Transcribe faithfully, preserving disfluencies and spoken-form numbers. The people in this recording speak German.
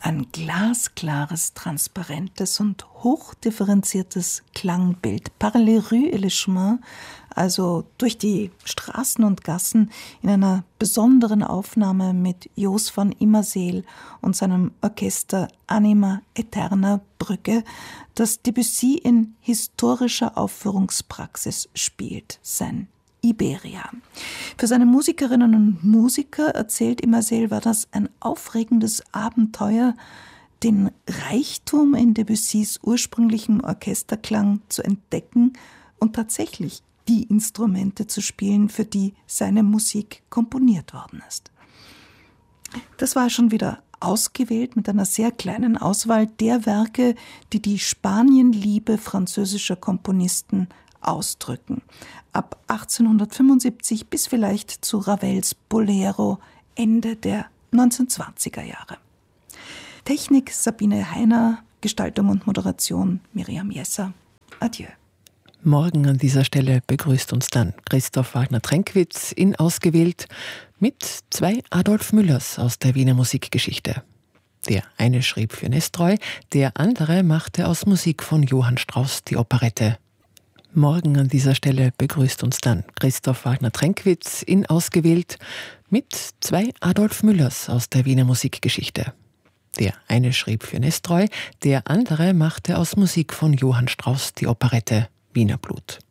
ein glasklares, transparentes und hochdifferenziertes Klangbild. Par les rues et les chemins, also durch die Straßen und Gassen, in einer besonderen Aufnahme mit Jos van Immerseel und seinem Orchester Anima Eterna Brügge, das Debussy in historischer Aufführungspraxis spielt, sein Iberia. Für seine Musikerinnen und Musiker, erzählt Immerseel, war das ein aufregendes Abenteuer, den Reichtum in Debussys ursprünglichem Orchesterklang zu entdecken und tatsächlich die Instrumente zu spielen, für die seine Musik komponiert worden ist. Das war schon wieder ausgewählt mit einer sehr kleinen Auswahl der Werke, die die Spanienliebe französischer Komponisten ausdrücken. Ab achtzehnhundertfünfundsiebzig bis vielleicht zu Ravels Bolero Ende der neunzehnhundertzwanziger Jahre. Technik Sabine Heiner, Gestaltung und Moderation Miriam Jesser. Adieu. Morgen an dieser Stelle begrüßt uns dann Christoph Wagner-Tränkwitz in Ausgewählt mit zwei Adolf Müllers aus der Wiener Musikgeschichte. Der eine schrieb für Nestroy, der andere machte aus Musik von Johann Strauss die Operette. Morgen an dieser Stelle begrüßt uns dann Christoph Wagner-Tränkwitz in Ausgewählt mit zwei Adolf Müllers aus der Wiener Musikgeschichte. Der eine schrieb für Nestroy, der andere machte aus Musik von Johann Strauss die Operette Wiener Blut.